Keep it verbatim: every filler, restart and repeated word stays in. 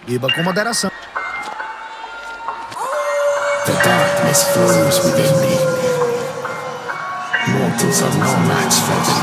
Beba com moderação. The darkness flows within me. Mortals are no match for the